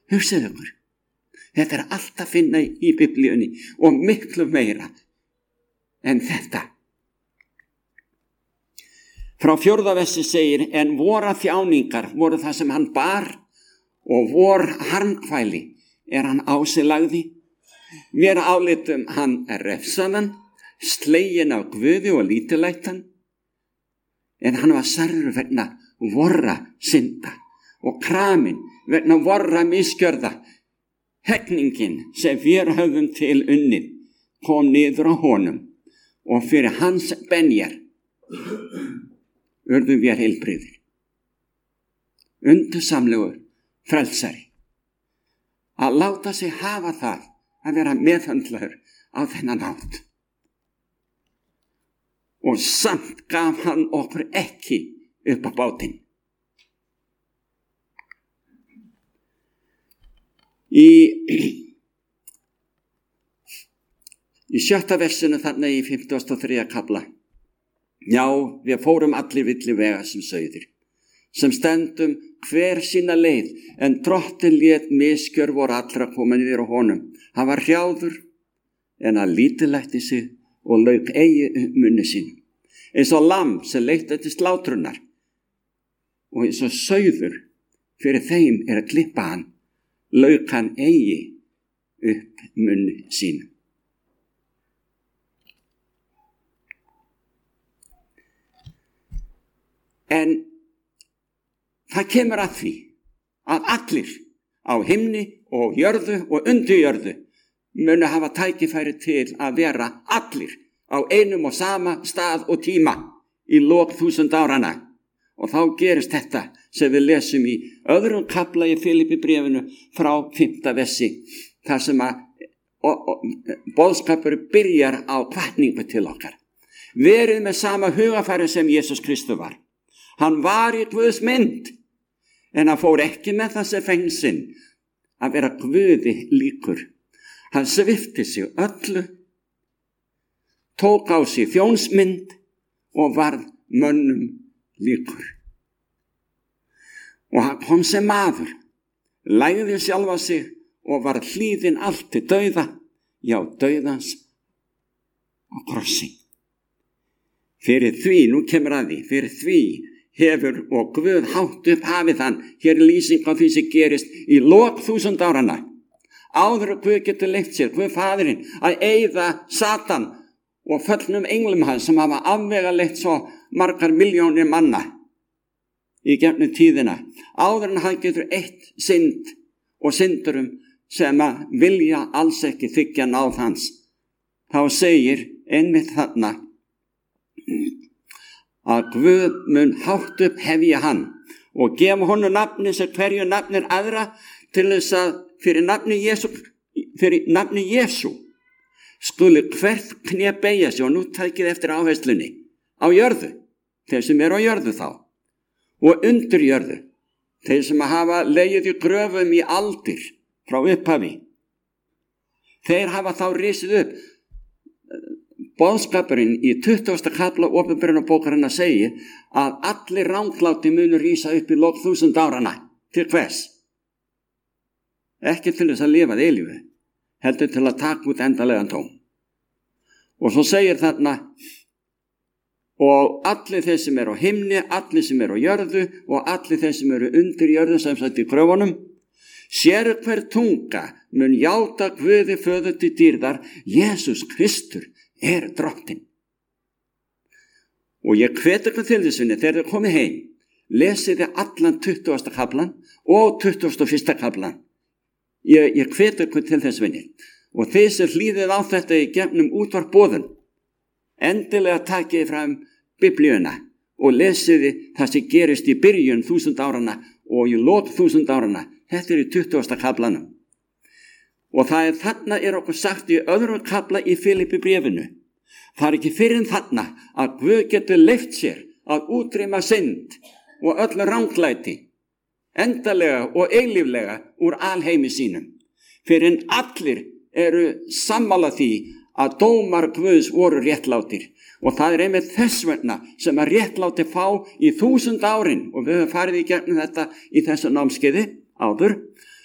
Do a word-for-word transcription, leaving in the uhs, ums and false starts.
Hugsið ykkur. Þetta er allt að finna í Biblíunni og miklu meira en þetta. Frá fjórða versi segir, en vora þjáningar voru það sem hann bar og vor harmkvæli er hann á sig lagði. Mér álitum hann er refsaðan, sleginn af Guði og lítillættan, en hann var særður vegna vorra synda og kramin vegna vorra misgjörða. Hegningin sem við höfðum til unnið kom niður á honum og fyrir hans benjar urðum við heilbrigðir. Undursamlegur frelsari. Að láta sig hafa það að vera meðhöndlaður á þennan hátt. Og samt gaf hann okkur ekki upp á bátinn. Í, í sjötta versinu þarna í fimmtugasta og þriðja kafla. Já, við fórum allir villi vega sem sauðir, sem stendum hver sína leið, en Drottinn lét misgjör voru allra koma niður á honum. Hann var hrjáður, en hann lítillætti sig og lauk eigi munni sínum. Eins og lamb sem leitt eftir slátrunar, og eins og sauður fyrir þeim er að klippa hann, lauk hann eigi upp munni sínum. En það kemur að því að allir á himni og jörðu og undir jörðu munu hafa tækifæri til að vera allir á einum og sama stað og tíma í lok þúsund árana. Og þá gerist þetta sem við lesum í öðrum kafla í Filippibréfinu frá fimmta versi, þar sem að boðskapur byrjar á hvatningu til okkar. Verið með sama hugafæri sem Jesús Kristur var. Hann var í Guðs mynd, en hann fór ekki með þessi fengsinn að vera Guði líkur. Hann svipti sig öllu, tók á sig þjónsmynd og varð mönnum líkur. Og hann kom sem maður, lægði sjálfa sig og var hlýðinn allt til dauða, já dauðans á krossi. Fyrir því, nú kemur að því, fyrir því hefur og Guð hátt upp hafið hann. Hér er lýsing á því sem gerist í lok þúsund árana. Áður og Guð getur leitt sér, Guð faðirinn, að eyða Satan og föllnum englum hans sem hafa afvega leitt svo margar miljónir manna í gegnum tíðina. Áður en hann getur eitt synd og syndurum sem að vilja alls ekki þiggja náð hans. Þá segir einmitt þarna að Guð mun hátt upp hefja hann og gefa honum nafni sem hverju nafnir aðra, til þess að fyrir nafni Jesú, fyrir nafni Jesú skuli hvert kné beygja sig, og nú tækið eftir áherslunni, á jörðu, þeir sem eru á jörðu þá, og undir jörðu, þeir sem hafa legið í gröfum í aldir frá upphafi. Þeir hafa þá risið upp. Boðskapurinn í tuttugasta kafla opinberunarbókarinnar segir að allir rangláti munu rísa upp í lok þúsund árana. Til hvers? Ekki til þess að lifa að eilífu, heldur til að taka út endanlegan tóm. Og svo segir þarna, og allir þeir sem eru á himni, allir sem eru á jörðu og allir þeir sem eru undir jörðu, sem sagt í gröfunum, sér hver tunga mun játa Guði föður til dýrðar, Jesús Kristur er Drottinn. Og ég hvet ykkur til þessunni, þegar þið komið heim, lesið þið allan tuttugasta kaflan og tuttugasta og fyrsta kaflan. Ég, ég hvet ykkur til þess vinni. Og þið sem hlýðið á þetta í gegnum útvarpboðun, endilega takið fram Biblíuna og lesiði það sem gerist í byrjun þúsund árana og í lok þúsund árana. Þetta er í tuttugasta kaflanum. Og það er þarna er okkur sagt í öðrum kafla í Filippibréfinu. Það er ekki fyrir en þarna að Guð getur leyft sér að útrýma synd og öllu ranglæti, endalega og eilíflega úr alheimi sínum. Fyrir en allir eru sammála því að dómar Guðs voru réttlátir. Og það er einmitt þess vegna sem að réttláti fá í þúsund árin, og við höfum farið í gegnum þetta í þessu námskeiði áður,